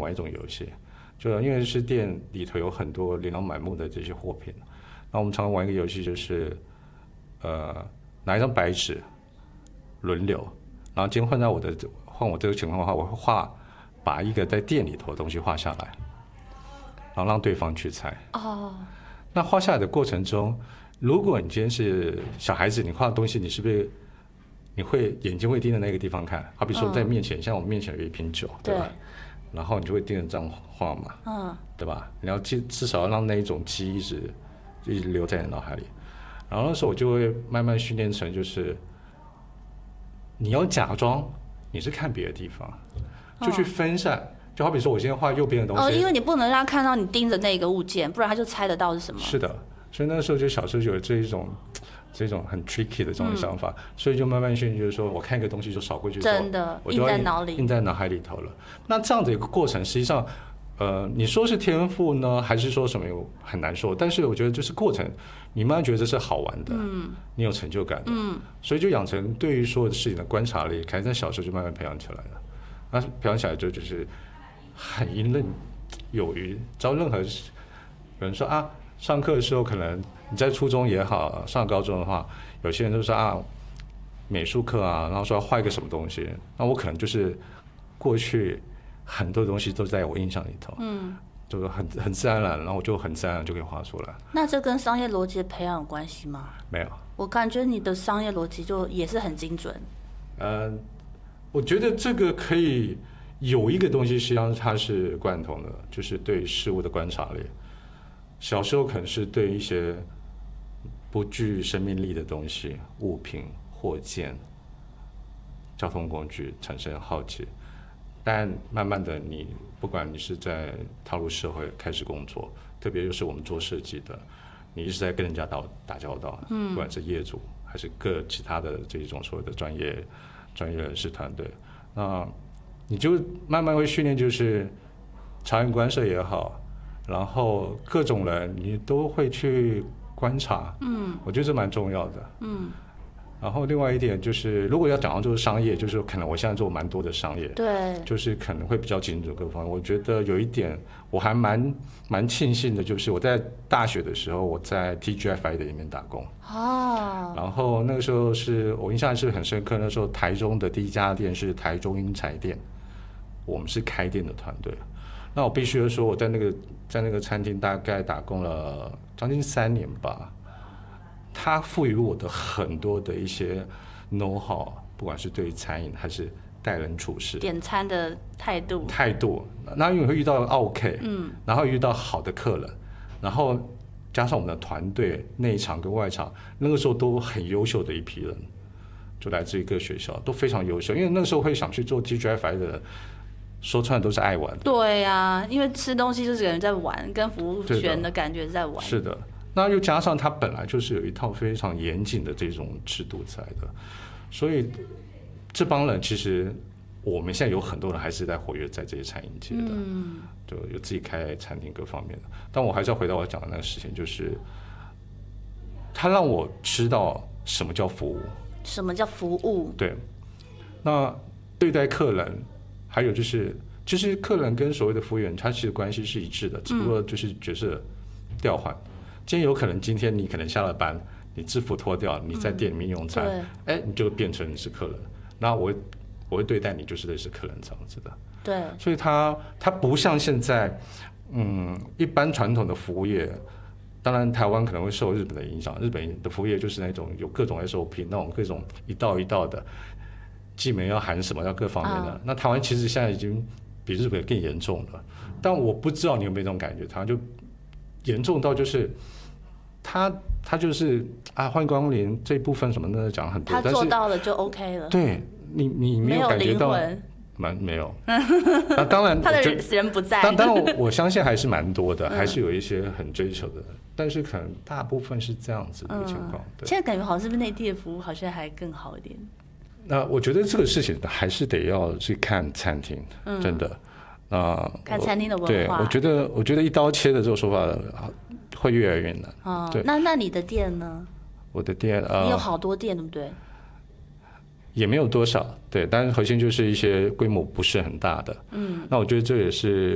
玩一种游戏，就因为是店里头有很多琳琅满目的这些货品，那我们常常玩一个游戏，就是拿一张白纸轮流，然后今天换我这个情况的话，我会把一个在店里头的东西画下来，然后让对方去猜。那画下来的过程中，如果你今天是小孩子，你画的东西，你是不是你会眼睛会盯着那个地方看？好比说在面前，像我们面前有一瓶酒，对吧？然后你就会盯着这样画嘛，对吧？你要至少要让那一种记忆一直留在你脑海里。然后那时候我就会慢慢训练成，就是你要假装你是看别的地方，就去分散。就好比说，我现在画右边的东西， 因为你不能让他看到你盯着那个物件，不然他就猜得到是什么。 是的，所以那时候就小时候就有这种很 tricky 的这种想法，所以就慢慢训练，就是说我看一个东西就扫过去， 真的印在脑里， 印在脑海里头了。那这样的一个过程，实际上，你说是天赋呢，还是说什么很难说？但是我觉得就是过程，你慢慢觉得这是好玩的，你有成就感的，所以就养成对于所有的事情的观察力，可能在小时候就慢慢培养起来了。那培养起来就是很游刃有余，只要任何有人说啊，上课的时候可能你在初中也好，上高中的话，有些人都说啊，美术课啊，然后说要画一个什么东西，那我可能就是过去很多东西都在我印象里头，就是很自然而然，然后我就很自然就可以画出来。 那这跟商业逻辑的培养有关系吗？ 没有， 我感觉你的商业逻辑就也是很精准。 我觉得这个可以有一个东西，实际上它是贯通的，就是对事物的观察力。小时候可能是对一些不具生命力的东西、物品、货件、交通工具产生好奇，但慢慢的，你不管你是在踏入社会开始工作，特别就是我们做设计的，你一直在跟人家打交道，不管是业主还是各其他的这种所谓的专业人士团队，那你就慢慢会训练，就是察言观色也好，然后各种人你都会去观察，我觉得这蛮重要的，然后另外一点就是，如果要讲到就是商业，就是可能我现在做蛮多的商业， 对， 就是可能会比较精准各方面。我觉得有一点我还蛮庆幸的，就是我在大学的时候，我在 TGFI 的里面打工，然后那个时候是我印象是很深刻，那时候台中的第一家店是台中英才店，我们是开店的团队。那我必须说，我在那个餐厅大概打工了将近3年吧。他赋予我的很多的一些 know how， 不管是对于餐饮还是待人处事、 点餐的态度， 那因为会遇到 OK，然后遇到好的客人，然后加上我们的团队内场跟外场，那个时候都很优秀的一批人，就来自于各学校，都非常优秀。因为那个时候会想去做 TGFI 的人，说穿了都是爱玩的。 对啊，因为吃东西就是有人在玩，跟服务员的感觉在玩。 是的。那又加上它本来就是有一套非常严谨的这种制度在的，所以这帮人其实我们现在有很多人还是在活跃在这些餐饮界的，就有自己开餐厅各方面的。但我还是要回到我讲的那个事情，就是他让我知道什么叫服务， 什么叫服务？ 对，那对待客人，还有就是其实客人跟所谓的服务员，他其实关系是一致的，只不过就是角色调换。今天有可能，今天你可能下了班，你制服脱掉，你在店里面用餐，你就变成你是客人，那我会对待你就是类似客人这样子的。 对， 所以它不像现在，一般传统的服务业，当然台湾可能会受日本的影响，日本的服务业就是那种有各种 SOP， 那种各种一道一道的，进门要喊什么要各方面的。那台湾其实现在已经比日本更严重了，但我不知道你有没有这种感觉，台湾就严重到就是。他就是啊，欢迎光临这一部分什么的讲很多， 他做到了就 OK 了。 对你没有感觉到没有。那当然他的人不在。 当然我相信还是蛮多的，还是有一些很追求的，但是可能大部分是这样子的一个情况。 现在感觉好像是不是内地的服务好像还更好一点？ 那我觉得这个事情还是得要去看餐厅，真的。 看餐厅的文化。 对，我觉得一刀切的这种说法会越来越难。对， 那你的店呢？ 我的店你有好多店，对不对？ 也没有多少，对，但是核心就是一些规模不是很大的。那我觉得这也是